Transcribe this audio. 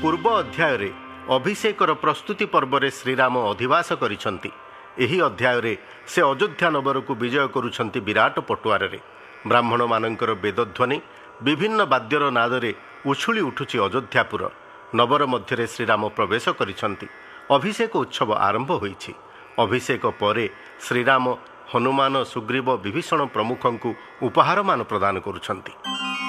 ପୂର୍ବ ଅଧ୍ୟାୟରେ ଅଭିଷେକର ପ୍ରସ୍ତୁତି ପର୍ବରେ ଶ୍ରୀରାମ ଅଧିବାସ କରିଛନ୍ତି। ଏହି ଅଧ୍ୟାୟରେ ସେ ଅଯୋଧ୍ୟା ନଗରକୁ ବିଜୟ କରୁଛନ୍ତି ବିରାଟ ପଟୁଆରରେ। ବ୍ରାହ୍ମଣମାନଙ୍କର ବେଦଧ୍ୱନି ବିଭିନ୍ନ ବାଦ୍ୟର ନାଦରେ ଉଛୁଳି ଉଠୁଛି ଅଯୋଧ୍ୟାପୁର। ନଗର ମଧ୍ୟରେ ଶ୍ରୀରାମ ପ୍ରବେଶ କରିଛନ୍ତି। ଅଭିଷେକ ଉତ୍ସବ ଆରମ୍ଭ ହୋଇଛି। ଅଭିଷେକ ପରେ ଶ୍ରୀରାମ ହନୁମାନ ସୁଗ୍ରୀବ ବିଭୀଷଣ ପ୍ରମୁଖଙ୍କୁ ଉପହାରମାନ ପ୍ରଦାନ କରୁଛନ୍ତି।